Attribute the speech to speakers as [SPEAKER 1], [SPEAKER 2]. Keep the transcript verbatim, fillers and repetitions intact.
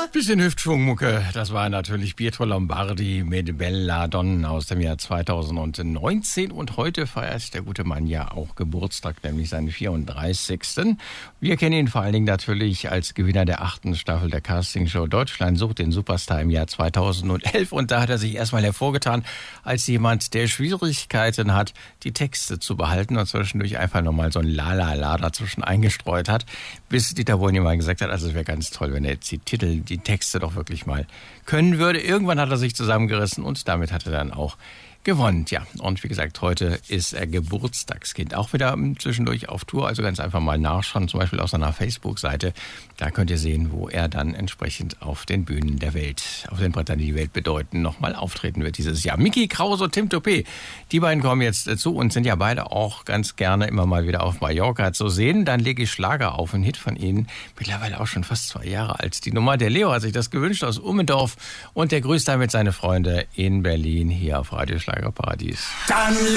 [SPEAKER 1] Bisschen Hüftschwungmucke, das war natürlich Pietro Lombardi mit Belladonna aus dem Jahr zweitausendneunzehn und heute feiert der gute Mann ja auch Geburtstag, nämlich seinen vierunddreißigsten Wir kennen ihn vor allen Dingen natürlich als Gewinner der achten Staffel der Castingshow Deutschland sucht den Superstar im Jahr zweitausendelf und da hat er sich erstmal hervorgetan als jemand, der Schwierigkeiten hat, die Texte zu behalten und zwischendurch einfach nochmal so ein La-La-La dazwischen eingestreut hat, bis Dieter Bohlen mal gesagt hat, also es wäre ganz toll, wenn er jetzt die Titel, die Texte doch wirklich mal können würde. Irgendwann hat er sich zusammengerissen und damit hat er dann auch gewonnen. Ja, und wie gesagt, heute ist er Geburtstagskind. Auch wieder zwischendurch auf Tour, also ganz einfach mal nachschauen, zum Beispiel auf seiner Facebook-Seite. Da könnt ihr sehen, wo er dann entsprechend auf den Bühnen der Welt, auf den Brettern, die die Welt bedeuten, nochmal auftreten wird dieses Jahr. Micky Krause und Tim Toupé, die beiden kommen jetzt zu und sind ja beide auch ganz gerne immer mal wieder auf Mallorca zu sehen. Dann lege ich Schlager auf, ein Hit von ihnen, mittlerweile auch schon fast zwei Jahre alt. Die Nummer, der Leo hat sich das gewünscht aus Ummendorf und der grüßt damit seine Freunde in Berlin hier auf Radio Schlagerparadies.
[SPEAKER 2] Dann